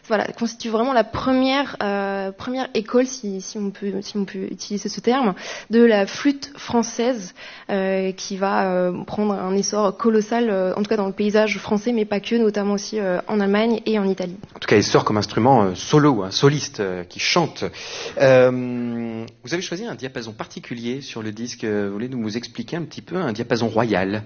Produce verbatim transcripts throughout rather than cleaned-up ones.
voilà, constitue vraiment la première, euh, première école, si, si, on peut, si on peut utiliser ce terme, de la flûte française, euh, qui va euh, prendre un essor colossal, euh, en tout cas dans le paysage français, mais pas que, notamment aussi euh, en Allemagne et en Italie. En tout cas, essor comme instrument euh, solo, un soliste euh, qui chante. Euh, vous avez choisi un diapason particulier sur le disque. Vous voulez nous expliquer un petit peu un diapason royal?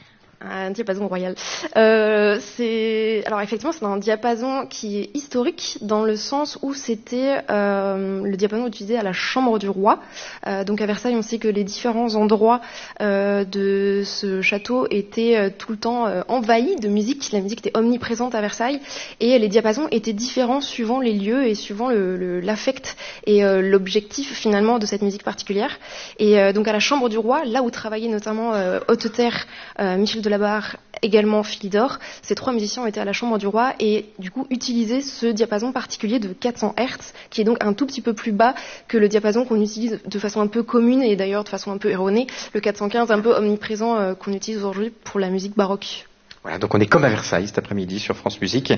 Un diapason royal. Euh, c'est alors effectivement c'est un diapason qui est historique dans le sens où c'était euh, le diapason utilisé à la chambre du roi. Euh, donc à Versailles, on sait que les différents endroits euh, de ce château étaient euh, tout le temps euh, envahis de musique. La musique était omniprésente à Versailles et les diapasons étaient différents suivant les lieux et suivant le, le, l'affect et euh, l'objectif finalement de cette musique particulière. Et euh, donc à la chambre du roi, là où travaillait notamment euh, Hauteterre, euh, Michel de Delabarre, également Philidor, ces trois musiciens étaient à la chambre du roi et du coup utilisaient ce diapason particulier de quatre cents hertz, qui est donc un tout petit peu plus bas que le diapason qu'on utilise de façon un peu commune et d'ailleurs de façon un peu erronée, le quatre cent quinze un peu omniprésent euh, qu'on utilise aujourd'hui pour la musique baroque. Voilà, donc on est comme à Versailles cet après-midi sur France Musique.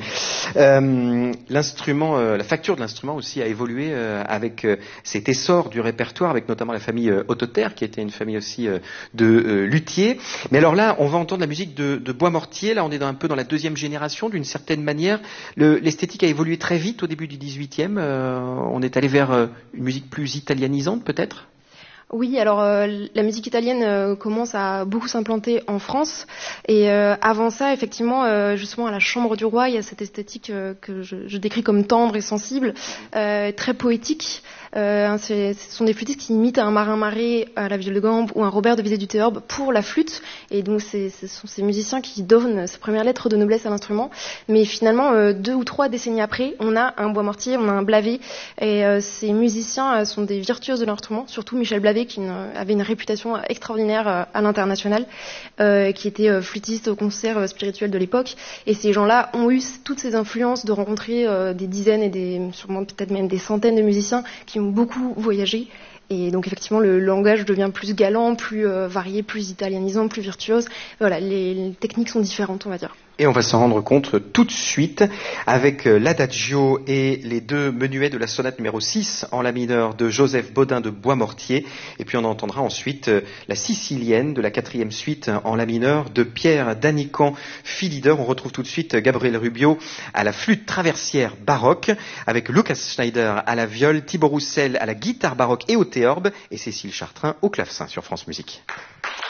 Euh, l'instrument, euh, la facture de l'instrument aussi a évolué euh, avec euh, cet essor du répertoire, avec notamment la famille euh, Hauteterre, qui était une famille aussi euh, de euh, luthiers. Mais alors là, on va entendre la musique de, de Boismortier. Là, on est dans, un peu dans la deuxième génération, d'une certaine manière. Le, l'esthétique a évolué très vite au début du dix-huitième. Euh, on est allé vers euh, une musique plus italianisante, peut-être ? Oui, alors euh, la musique italienne euh, commence à beaucoup s'implanter en France et euh, avant ça, effectivement, euh, justement à la chambre du roi, il y a cette esthétique euh, que je, je décris comme tendre et sensible, euh, très poétique. Euh, c'est, ce sont des flûtistes qui imitent un Marin Marais à la viole de gambe ou un Robert de Visé-du-Théorbe pour la flûte, et donc c'est, ce sont ces musiciens qui donnent ces premières lettres de noblesse à l'instrument. Mais finalement, euh, deux ou trois décennies après, on a un Boismortier, on a un Blavet, et euh, ces musiciens euh, sont des virtuoses de l'instrument, surtout Michel Blavet qui une, avait une réputation extraordinaire euh, à l'international, euh, qui était euh, flûtiste au concert euh, spirituel de l'époque, et ces gens-là ont eu toutes ces influences de rencontrer euh, des dizaines et des, sûrement peut-être même des centaines de musiciens qui ont beaucoup voyagé, et donc effectivement le langage devient plus galant, plus euh, varié, plus italianisant, plus virtuose. Voilà, les, les techniques sont différentes, on va dire. Et on va s'en rendre compte tout de suite avec l'adagio et les deux menuets de la sonate numéro six en la mineur de Joseph Bodin de Boismortier. Et puis on entendra ensuite la sicilienne de la quatrième suite en la mineur de Pierre Danican Philidor. On retrouve tout de suite Gabriel Rubio à la flûte traversière baroque, avec Lucas Schneider à la viole, Thibaut Roussel à la guitare baroque et au théorbe, et Cécile Chartrain au clavecin sur France Musique.